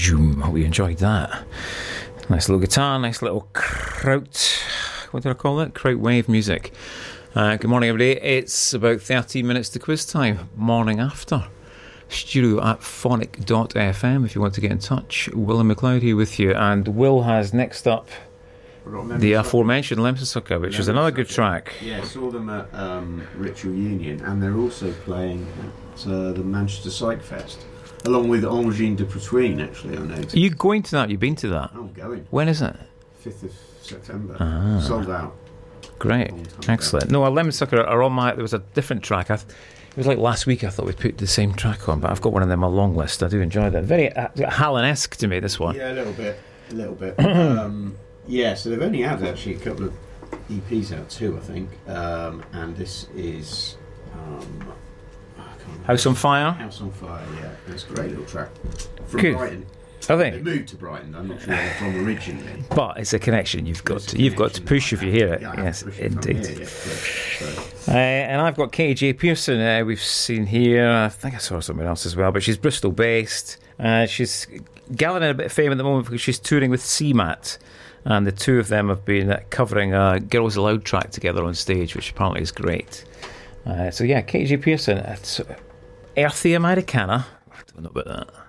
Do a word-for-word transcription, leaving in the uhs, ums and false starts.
Zoom. Hope you enjoyed that. Nice little guitar, nice little kraut. What did I call it? Kraut wave music. Uh, good morning, everybody. It's about thirteen minutes to quiz time. Morning after. Studio at phonic dot f m if you want to get in touch. Will and McLeod here with you. And Will has next up the aforementioned Lemon Sucker, which Lemon is another Sucker. Good track. Yeah, saw them at um, Ritual Union, and they're also playing at uh, the Manchester Psych Fest, along with Angine de Pruitwine, actually, I noticed. Are you going to that? You've been to that? I'm going. When is it? fifth of September. Ah. Sold out. Great. Excellent. Ago. No, Lemon Sucker are on my... There was a different track. I th- it was like last week I thought we'd put the same track on, but I've got one of them on my long list. I do enjoy that. Very uh, Hallen-esque to me, this one. Yeah, a little bit. A little bit. um, yeah, so they've only had actually a couple of E Ps out too, I think. Um, and this is... Um, House on Fire? House on Fire, yeah. It's a great little track. From Good. Brighton. Are they? They moved to Brighton. I'm not sure where they're from originally. But it's a connection you've got to, connection you've got to push if you hear it. Yeah, yes, indeed. Here, yeah, so. uh, and I've got K J Pearson. Uh, we've seen here. I think I saw her somewhere else as well. But she's Bristol based. Uh, she's gathering a bit of fame at the moment because she's touring with C MAT. And the two of them have been uh, covering a Girls Aloud track together on stage, which apparently is great. Uh, so yeah, K J Pearson. It's earthy Americana. I don't know about that.